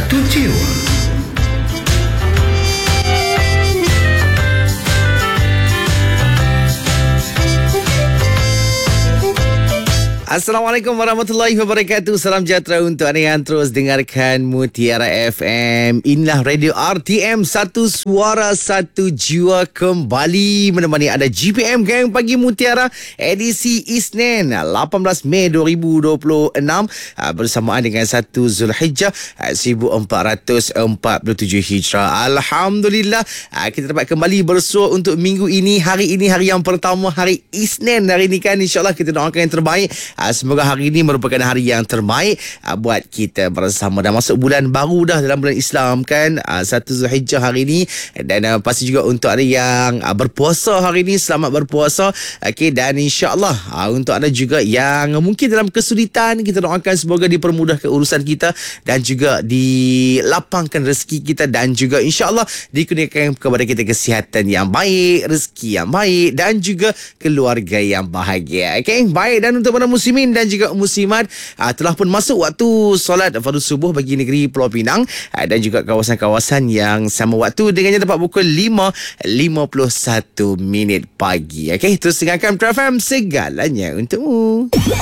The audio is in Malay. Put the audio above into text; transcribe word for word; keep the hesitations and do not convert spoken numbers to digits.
Satu Jiwa. Assalamualaikum warahmatullahi wabarakatuh. Salam sejahtera untuk anda yang terus dengarkan Mutiara F M. Inilah Radio R T M, satu suara satu jiwa, kembali menemani anda. G P M Gang Pagi Mutiara edisi Isnin lapan belas Mei dua ribu dua puluh enam bersamaan dengan satu Zulhijjah seribu empat ratus empat puluh tujuh Hijrah. Alhamdulillah, kita dapat kembali bersua untuk minggu ini. Hari ini hari yang pertama, hari Isnin. Hari ini kan insyaAllah kita doakan yang terbaik. Semoga hari ini merupakan hari yang terbaik buat kita bersama. Dah masuk bulan baru dah dalam bulan Islam kan, satu Zulhijjah hari ini. Dan pasti juga untuk anda yang berpuasa hari ini, selamat berpuasa. Okey, dan insyaAllah untuk anda juga yang mungkin dalam kesulitan, kita doakan semoga dipermudahkan urusan kita dan juga dilapangkan rezeki kita, dan juga insyaAllah dikurniakan kepada kita kesihatan yang baik, rezeki yang baik, dan juga keluarga yang bahagia. Okey, baik. Dan untuk para muslimin dan juga muslimat, aa, telah pun masuk waktu solat fardu subuh bagi negeri Pulau Pinang, aa, dan juga kawasan-kawasan yang sama waktu dengannya tepat pukul lima lima puluh satu minit pagi. Okey, terus dengarkan F M, segalanya untukmu.